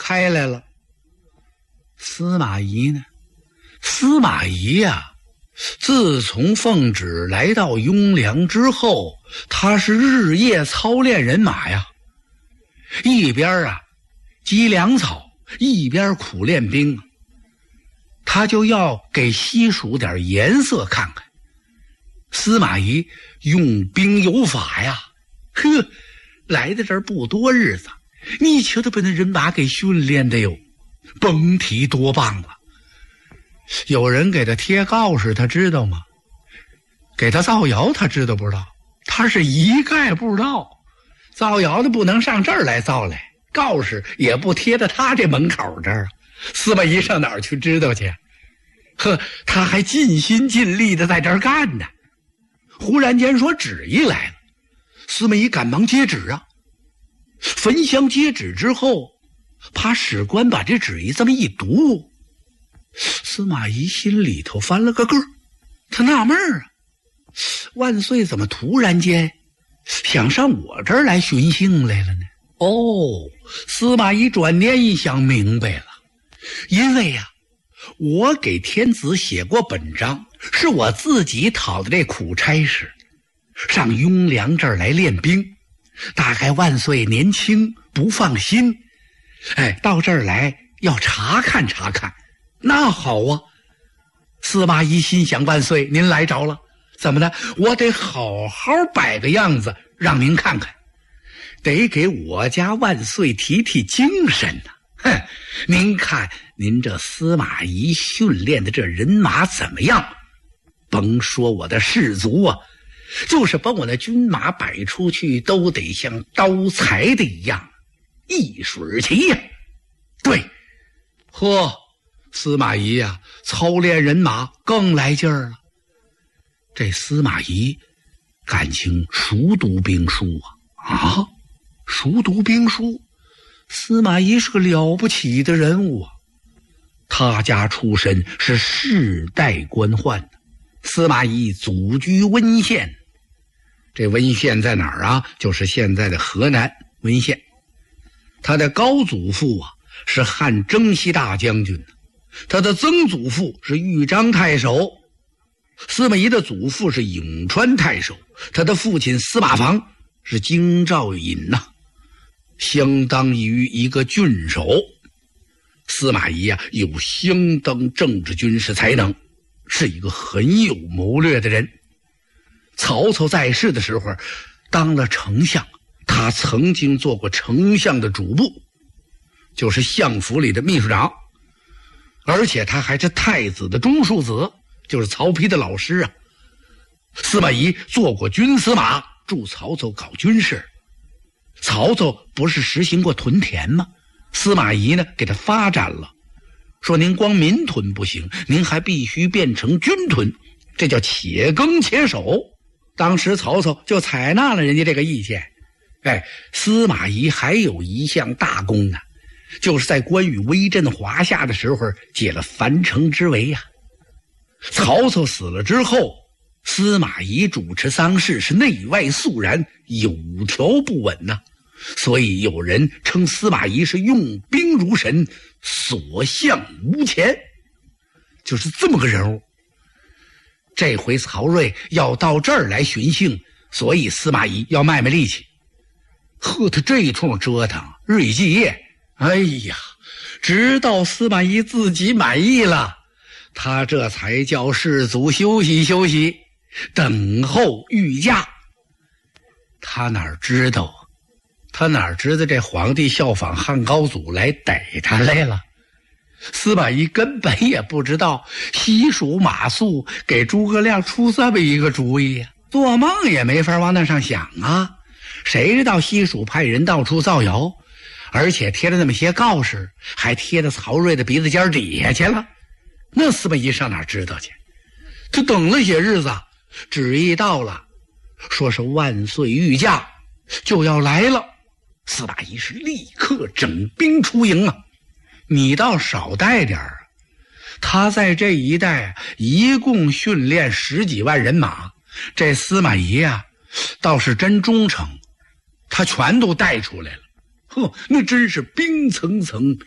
开来了。司马懿呢？司马懿呀，自从奉旨来到雍凉之后，他是日夜操练人马呀，一边积粮草，一边苦练兵。他就要给西蜀点颜色看看。司马懿用兵有法呀，来到这儿不多日子，你瞧他把那人马给训练的哟，甭提多棒了。有人给他贴告示，他知道吗？给他造谣，他知道不知道？他是一概不知道。造谣的不能上这儿来造来，告示也不贴到他这门口这儿。司马懿上哪儿去知道去？他还尽心尽力的在这儿干呢。忽然间说旨意来了，司马懿赶忙接旨啊。焚香接旨之后，怕史官把这旨意这么一读，司马懿心里头翻了个个，他纳闷啊，万岁怎么突然间想上我这儿来寻衅来了呢？司马懿转念一想明白了，因为我给天子写过本章，是我自己讨的这苦差事，上雍凉这儿来练兵。大概万岁年轻不放心，到这儿来要查看查看。那好啊，司马懿心想，万岁您来着了，怎么的？我得好好摆个样子让您看看，得给我家万岁提提精神呐。您看您这司马懿训练的这人马怎么样？甭说我的士卒啊，就是把我那军马摆出去，都得像刀裁的一样，一水齐呀。对，司马懿操练人马更来劲儿了。这司马懿感情熟读兵书熟读兵书。司马懿是个了不起的人物啊，他家出身是世代官宦的。司马懿祖居温县，这温县在哪儿就是现在的河南温县。他的高祖父是汉征西大将军，他的曾祖父是豫章太守，司马懿的祖父是颍川太守，他的父亲司马防是京兆尹相当于一个郡守。司马懿有相当政治军事才能，是一个很有谋略的人。曹操在世的时候当了丞相，他曾经做过丞相的主簿，就是相府里的秘书长，而且他还是太子的中庶子，就是曹丕的老师司马懿做过军司马，助曹操搞军事。曹操不是实行过屯田吗？司马懿呢给他发展了，说您光民屯不行，您还必须变成军屯，这叫且耕且守。当时曹操就采纳了人家这个意见。司马懿还有一项大功呢，就是在关羽威震华夏的时候解了樊城之围曹操死了之后，司马懿主持丧事，是内外肃然，有条不紊所以有人称司马懿是用兵如神，所向无前，就是这么个人物。这回曹睿要到这儿来寻衅，所以司马懿要卖力气。他这一通折腾，日以继夜，直到司马懿自己满意了，他这才叫士卒休息休息，等候御驾。他哪知道这皇帝效仿汉高祖来逮他来了。司马懿根本也不知道西蜀马谡给诸葛亮出这么一个主意做梦也没法往那上想谁知道西蜀派人到处造谣，而且贴了那么些告示，还贴到曹睿的鼻子尖底下去了。那司马懿上哪知道去？他等了些日子，旨意到了，说是万岁御驾就要来了。司马懿是立刻整兵出营你倒少带点儿。他在这一带一共训练10几万人马，这司马懿倒是真忠诚，他全都带出来了。那真是兵层层